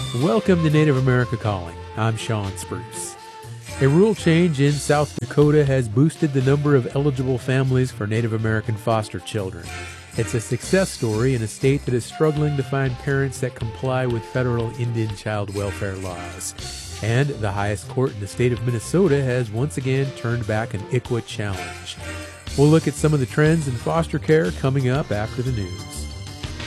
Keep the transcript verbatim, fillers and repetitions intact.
Welcome to Native America Calling. I'm Sean Spruce. A rule change in South Dakota has boosted the number of eligible families for Native American foster children. It's a success story in a state that is struggling to find parents that comply with federal Indian child welfare laws. And the highest court in the state of Minnesota has once again turned back an I C W A challenge. We'll look at some of the trends in foster care coming up after the news.